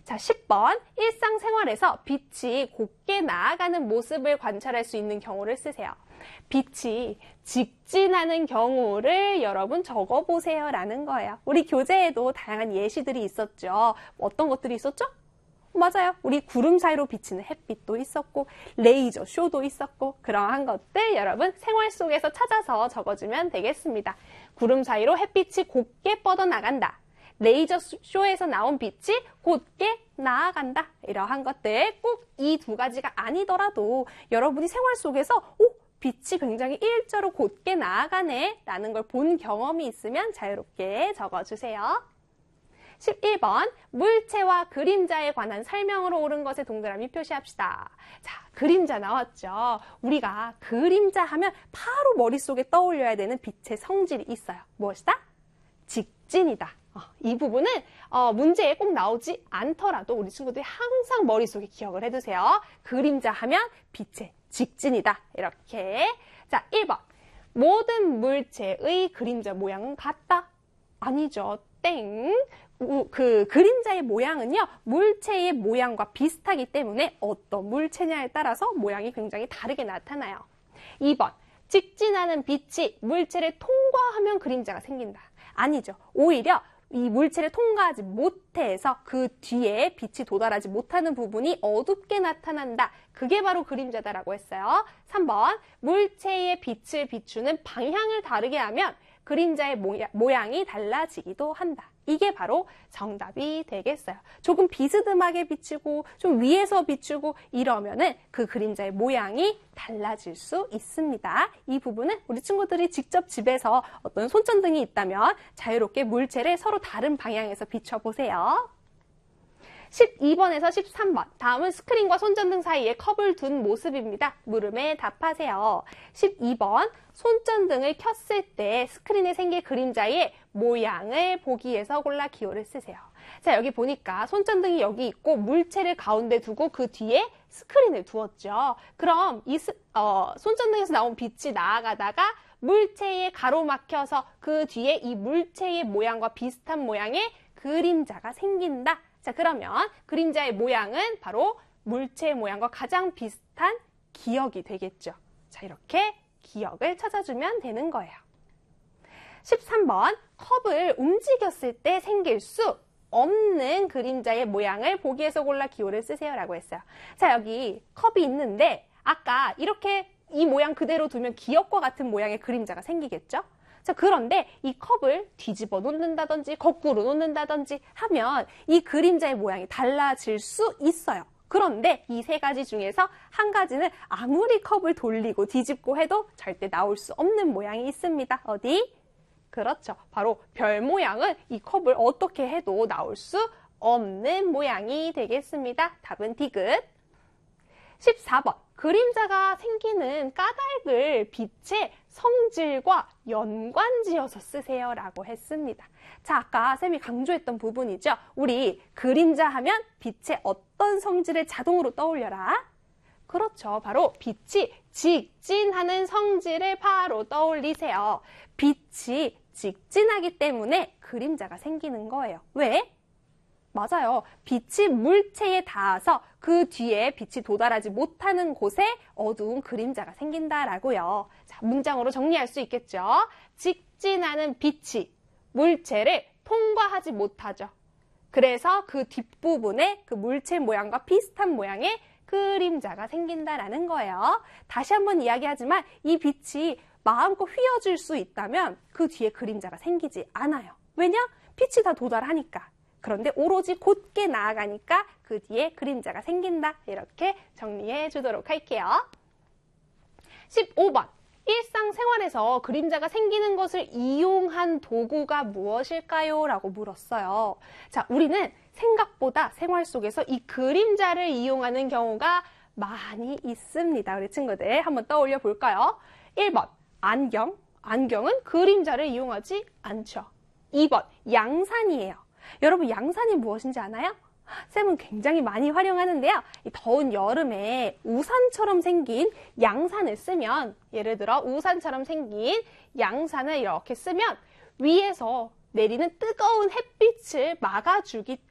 자, 10번. 일상생활에서 빛이 곱게 나아가는 모습을 관찰할 수 있는 경우를 쓰세요. 빛이 직진하는 경우를 여러분 적어보세요 라는 거예요. 우리 교재에도 다양한 예시들이 있었죠. 어떤 것들이 있었죠? 맞아요. 우리 구름 사이로 비치는 햇빛도 있었고 레이저 쇼도 있었고 그러한 것들 여러분 생활 속에서 찾아서 적어주면 되겠습니다. 구름 사이로 햇빛이 곱게 뻗어나간다. 레이저 쇼에서 나온 빛이 곧게 나아간다. 이러한 것들 꼭 이 두 가지가 아니더라도 여러분이 생활 속에서 빛이 굉장히 일자로 곧게 나아가네 라는 걸 본 경험이 있으면 자유롭게 적어주세요. 11번 물체와 그림자에 관한 설명으로 옳은 것에 동그라미 표시합시다. 자, 그림자 나왔죠. 우리가 그림자 하면 바로 머릿속에 떠올려야 되는 빛의 성질이 있어요. 무엇이다? 직진이다. 이 부분은 문제에 꼭 나오지 않더라도 우리 친구들이 항상 머릿속에 기억을 해두세요. 그림자 하면 빛의 직진이다. 이렇게. 자, 1번. 모든 물체의 그림자 모양은 같다? 아니죠. 땡. 그 그림자의 모양은요, 물체의 모양과 비슷하기 때문에 어떤 물체냐에 따라서 모양이 굉장히 다르게 나타나요. 2번. 직진하는 빛이 물체를 통과하면 그림자가 생긴다. 아니죠. 오히려 이 물체를 통과하지 못해서 그 뒤에 빛이 도달하지 못하는 부분이 어둡게 나타난다. 그게 바로 그림자다라고 했어요. 3번, 물체의 빛을 비추는 방향을 다르게 하면 그림자의 모양이 달라지기도 한다. 이게 바로 정답이 되겠어요. 조금 비스듬하게 비추고 좀 위에서 비추고 이러면은 그 그림자의 모양이 달라질 수 있습니다. 이 부분은 우리 친구들이 직접 집에서 어떤 손전등이 있다면 자유롭게 물체를 서로 다른 방향에서 비춰보세요. 12번에서 13번. 다음은 스크린과 손전등 사이에 컵을 둔 모습입니다. 물음에 답하세요. 12번. 손전등을 켰을 때 스크린에 생길 그림자의 모양을 보기 위해서 골라 기호를 쓰세요. 자, 여기 보니까 손전등이 여기 있고 물체를 가운데 두고 그 뒤에 스크린을 두었죠. 그럼 이 손전등에서 나온 빛이 나아가다가 물체에 가로막혀서 그 뒤에 이 물체의 모양과 비슷한 모양의 그림자가 생긴다. 자, 그러면 그림자의 모양은 바로 물체의 모양과 가장 비슷한 기역이 되겠죠. 자, 이렇게 기역을 찾아주면 되는 거예요. 13번, 컵을 움직였을 때 생길 수 없는 그림자의 모양을 보기 위해서 골라 기호를 쓰세요 라고 했어요. 자, 여기 컵이 있는데 아까 이렇게 이 모양 그대로 두면 기역과 같은 모양의 그림자가 생기겠죠? 자, 그런데 이 컵을 뒤집어 놓는다든지 거꾸로 놓는다든지 하면 이 그림자의 모양이 달라질 수 있어요. 그런데 이 세 가지 중에서 한 가지는 아무리 컵을 돌리고 뒤집고 해도 절대 나올 수 없는 모양이 있습니다. 어디? 그렇죠. 바로 별 모양은 이 컵을 어떻게 해도 나올 수 없는 모양이 되겠습니다. 답은 디귿. 14번. 그림자가 생기는 까닭을 빛의 성질과 연관지어서 쓰세요 라고 했습니다. 자, 아까 쌤이 강조했던 부분이죠. 우리 그림자 하면 빛의 어떤 성질을 자동으로 떠올려라? 그렇죠. 바로 빛이 직진하는 성질을 바로 떠올리세요. 빛이 직진하기 때문에 그림자가 생기는 거예요. 왜? 맞아요. 빛이 물체에 닿아서 그 뒤에 빛이 도달하지 못하는 곳에 어두운 그림자가 생긴다라고요. 자, 문장으로 정리할 수 있겠죠. 직진하는 빛이 물체를 통과하지 못하죠. 그래서 그 뒷부분에 그 물체 모양과 비슷한 모양의 그림자가 생긴다라는 거예요. 다시 한번 이야기하지만 이 빛이 마음껏 휘어질 수 있다면 그 뒤에 그림자가 생기지 않아요. 왜냐? 빛이 다 도달하니까. 그런데 오로지 곧게 나아가니까 그 뒤에 그림자가 생긴다. 이렇게 정리해 주도록 할게요. 15번. 일상생활에서 그림자가 생기는 것을 이용한 도구가 무엇일까요? 라고 물었어요. 자, 우리는 생각보다 생활 속에서 이 그림자를 이용하는 경우가 많이 있습니다. 우리 친구들 한번 떠올려 볼까요? 1번. 안경. 안경은 그림자를 이용하지 않죠. 2번. 양산이에요. 여러분, 양산이 무엇인지 아나요? 쌤은 굉장히 많이 활용하는데요. 이 더운 여름에 우산처럼 생긴 양산을 쓰면, 예를 들어 우산처럼 생긴 양산을 이렇게 쓰면 위에서 내리는 뜨거운 햇빛을 막아주기